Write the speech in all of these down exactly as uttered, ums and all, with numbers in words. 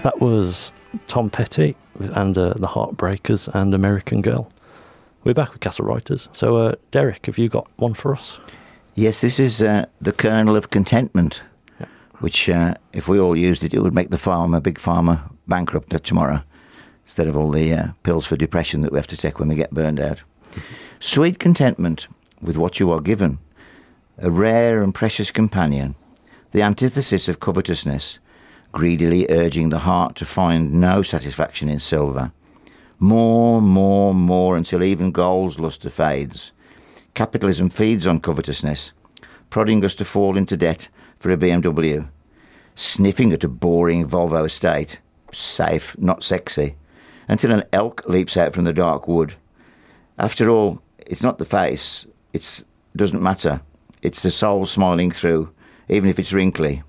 That was Tom Petty with, and uh, the Heartbreakers and American Girl. We're back with Castle Writers. So, uh, Derek, have you got one for us? Yes, this is uh, the kernel of contentment, yeah. which, uh, if we all used it, it would make the farmer, big farmer, bankrupt tomorrow, instead of all the uh, pills for depression that we have to take when we get burned out. Sweet contentment with what you are given, a rare and precious companion, the antithesis of covetousness, greedily urging the heart to find no satisfaction in silver. More, more, more, until even gold's lustre fades. Capitalism feeds on covetousness, prodding us to fall into debt for a B M W, sniffing at a boring Volvo estate, safe, not sexy, until an elk leaps out from the dark wood. After all, it's not the face, it doesn't matter. It's the soul smiling through, even if it's wrinkly.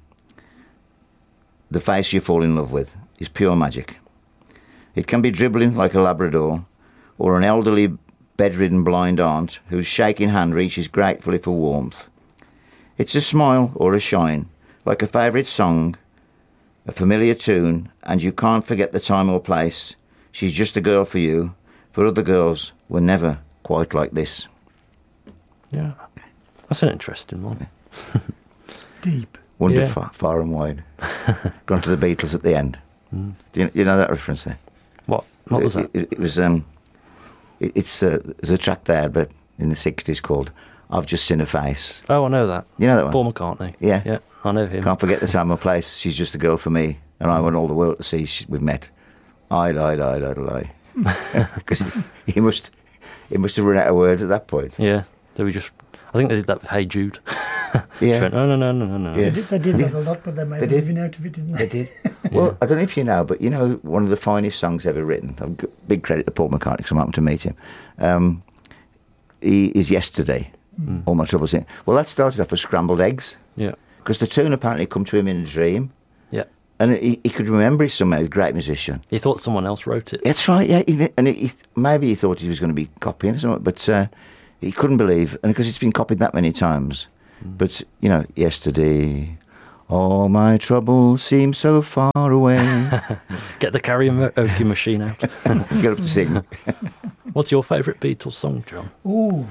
The face you fall in love with is pure magic. It can be dribbling like a Labrador, or an elderly bedridden blind aunt whose shaking hand reaches gratefully for warmth. It's a smile or a shine, like a favourite song, a familiar tune, and you can't forget the time or place. She's just a girl for you, for other girls were never quite like this. Yeah, that's an interesting one. Deep. Wandered Yeah. far, far and wide. Gone to the Beatles at the end. Mm. Do you, you know that reference there? What? What was it, that? It, it was, um, it, it's, uh, there's a track there, but in the sixties called I've Just Seen a Face. Oh, I know that. You know that one? Paul McCartney. Yeah. Yeah, I know him. Can't forget the time or place. She's just a girl for me, and I want all the world to see she, we've met. I lied, I lied, I lied. Because he must, he must have run out of words at that point. Yeah, they were just. I think they did that with Hey Jude. Yeah. Went, no, no, no, no, no, no. Yeah. They did, they did that a lot, but they made They a did. living out of it, didn't they? They did. Well, I don't know if you know, but you know, one of the finest songs ever written. I've got big credit to Paul McCartney because I happened to meet him. Um, he is Yesterday. Mm. All My Troubles In. Well, that started off as Scrambled Eggs Yeah, because the tune apparently come to him in a dream, yeah. and he, he could remember it somehow. He's a great musician. He thought someone else wrote it. That's right, yeah. He, and he, he, maybe he thought he was going to be copying or something, but uh, he couldn't believe, and because it's been copied that many times. Mm. But, you know, yesterday, all my troubles seem so far away. Get the karaoke machine out. Get up to sing. What's your favourite Beatles song, John? Ooh,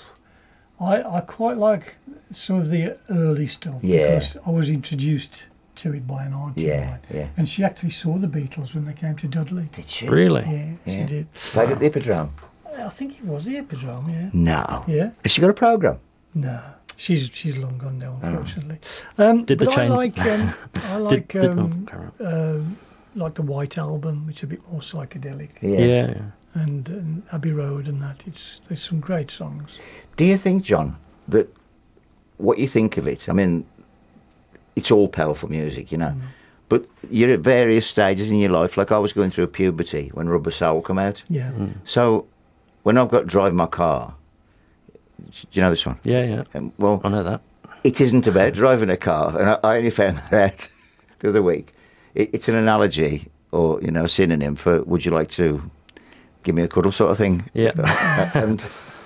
I I quite like some of the early stuff Yeah. because I was introduced to it by an auntie, Yeah, of mine. yeah. And she actually saw the Beatles when they came to Dudley. Did she? Really? Yeah, Yeah. she did. Played at the Hippodrome? I think it was the Hippodrome. Yeah. No. Yeah. Has she got a programme? No, she's she's long gone now, unfortunately. Um, Did the but I chain- like um, I Did, like did, um, oh, carry on. um, like the White Album, which is a bit more psychedelic, yeah. yeah. and, and Abbey Road and that. It's there's some great songs. Do you think, John, that what you think of it, I mean, it's all powerful music, you know, Mm. but you're at various stages in your life. Like I was going through puberty when Rubber Soul come out. Yeah. Mm. So when I've got to drive my car, do you know this one? Yeah, yeah. Um, well, I know that. it isn't about driving a car, and I, I only found that out the other week. It, it's an analogy or, you know, a synonym for would you like to give me a cuddle sort of thing. Yeah. and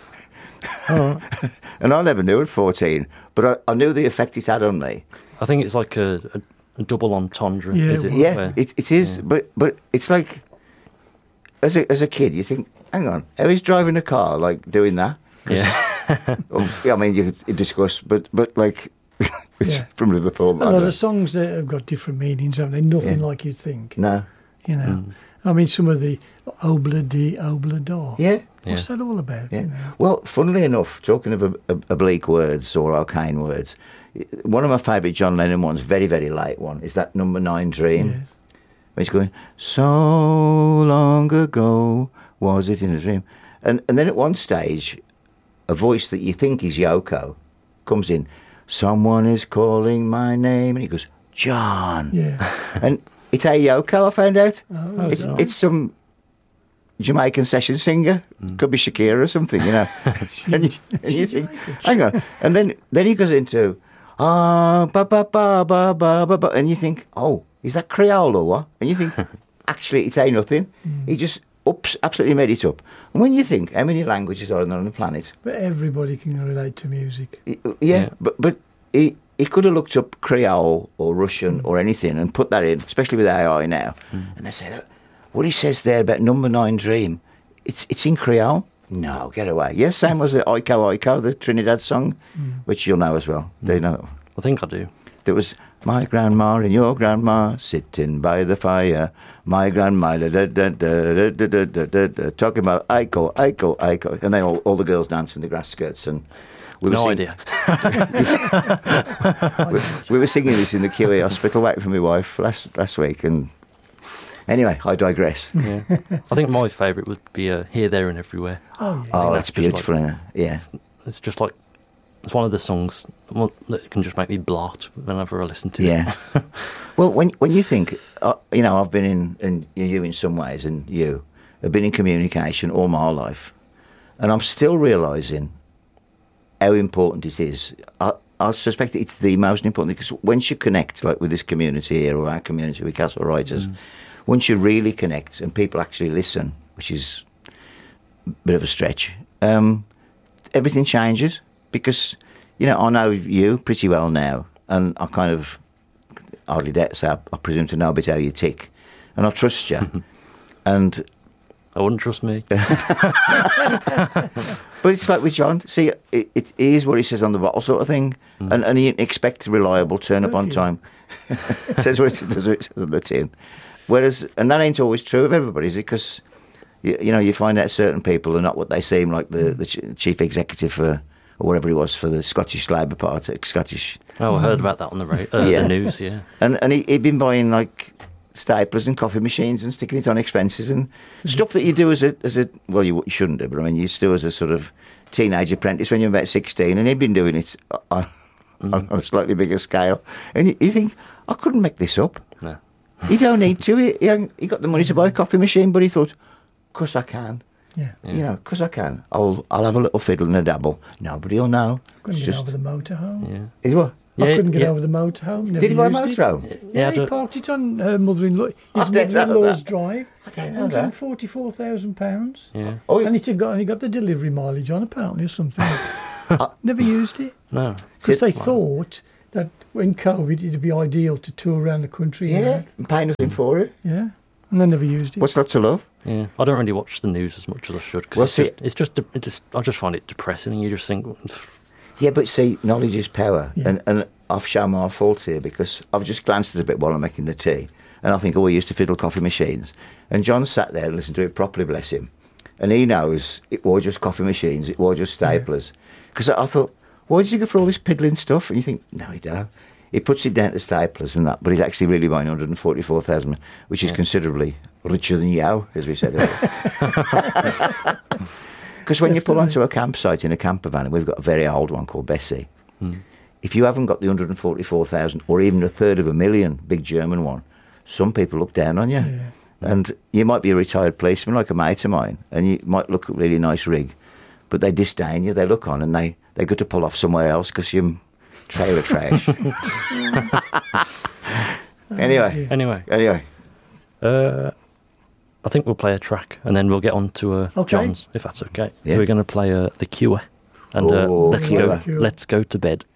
and I never knew at fourteen, but I, I knew the effect it had on me. I think it's like a, a, a double entendre, Yeah, is it? Yeah, Where- it, it is, yeah. but but it's like as a as a kid, you think, hang on, how is driving a car like doing that? yeah. Well, yeah, I mean, you could discuss, but but like it's Yeah. from Liverpool. A I lot don't- of songs that have got different meanings, haven't they? Nothing Yeah. like you'd think. no, You know, Mm. I mean, some of the Obla di Obla do. yeah. What's that all about? Yeah. You know? Well, funnily enough, talking of ob- ob- oblique words or arcane words, one of my favourite John Lennon ones, very, very late one, is that Number Nine Dream. Yes. When he's going, so long ago, was it in a dream? And and then at one stage, a voice that you think is Yoko comes in, someone is calling my name, and he goes, John. Yeah. And it's a Yoko, I found out. Oh, It's, right. it's some Jamaican session singer. Could be Shakira or something, you know. and you, and you She's think, Jamaican. hang on. And then, then he goes into, ah, ba, ba, ba, ba, ba, ba, ba. And you think, oh, is that Creole or what? And you think, actually, it ain't nothing. He just ups, absolutely made it up. And when you think, how many languages are there on the planet? But everybody can relate to music. Yeah, Yeah. but but he he could have looked up Creole or Russian or anything and put that in, especially with A I now. Mm. And they say, what he says there about Number Nine Dream, it's it's in Creole. No, get away. Yes, same as the Iko Iko, the Trinidad song, mm. which you'll know as well. Mm. Do you know that one? I think I do. There was my grandma and your grandma sitting by the fire. My grandma da, da, da, da, da, da, da, da, da, talking about Iko, Iko, Iko. And then all, all the girls dancing the grass skirts. And we were no sing- idea. we, we were singing this in the Q E hospital waiting for my wife last last week. And anyway, I digress. Yeah. I think my favourite would be uh, Here, There and Everywhere. Oh, yeah. Oh, that's it's beautiful. like, Isn't it? Yeah. It's, it's just like, it's one of the songs that can just make me blart whenever I listen to yeah. it. Yeah. Well, when when you think, uh, you know, I've been in, and you in some ways, and you have been in communication all my life, and I'm still realising how important it is. I, I suspect it's the most important, because once you connect, like with this community here, or our community with Castle Writers, mm. once you really connect and people actually listen, which is a bit of a stretch, um, everything changes. Because, you know, I know you pretty well now, and I kind of hardly dare say I, I presume to know a bit how you tick, and I trust you. And I wouldn't trust me. But it's like with John. See, it, it is what he says on the bottle, sort of thing, mm. and and he expects reliable, turn up on time. Says what it does, what it says on the tin. Whereas, and that ain't always true of everybody, is it? Because you, you know, you find out certain people are not what they seem, like the the ch- chief executive for, or whatever he was, for the Scottish Labour Party, Scottish. Oh, I heard about that on the, ra- uh, yeah. the news, yeah. And and he, he'd been buying like staplers and coffee machines and sticking it on expenses and mm-hmm. stuff that you do as a as a well, you, you shouldn't do, but I mean, you still as a sort of teenage apprentice when you're about sixteen, and he'd been doing it on, mm-hmm. on a slightly bigger scale. And you, you think, I couldn't make this up. No. He don't need to. He, he, he got the money to buy a coffee machine, but he thought, of course I can. Yeah. yeah. You know, of course I can. I'll I'll have a little fiddle and a dabble. Nobody'll know. Couldn't It's get just, over the motorhome. Yeah. Is what? I Yeah, couldn't get yeah. over the motorhome. Never Did he buy a used it. motorhome? Yeah, Yeah, I he don't- parked it on her mother-in-law. I His didn't know mother-in-law's that. drive. I didn't know one hundred that. forty-four thousand pounds. Yeah. Oh, And he got and he got the delivery mileage on apparently or something. Never used it No. because they Sit- thought that when COVID it'd be ideal to tour around the country. and yeah, that. and pay nothing for it. yeah, and they never used it. What's not to love? Yeah. I don't really watch the news as much as I should, because Well, it's, see- just, it's just, it just, I just find it depressing, and you just think, Yeah, but see, knowledge is power. Yeah. And, and I've shown my fault here because I've just glanced at it a bit while I'm making the tea. And I think, oh, we used to fiddle coffee machines. And John sat there and listened to it properly, bless him. And he knows it was just coffee machines, it was just staplers. Because I, I thought, why did you go for all this piddling stuff? And you think, no, he don't. He puts it down to staplers and that, but he's actually really buying one hundred forty-four thousand, which is Yeah. considerably richer than you, as we said earlier. Because when you pull onto a campsite in a camper van, and we've got a very old one called Bessie, mm. if you haven't got the one hundred forty-four thousand or even a third of a million, big German one, some people look down on you. Yeah. And you might be a retired policeman like a mate of mine, and you might look a really nice rig, but they disdain you. They look on and they, they go to pull off somewhere else because you're trailer trash. Anyway, anyway. anyway. Uh, I think we'll play a track, and then we'll get on to uh, Okay. John's, if that's okay. Yeah. So we're going to play uh, The Cure, and uh, Oh, let's Cure. go. Let's go to bed.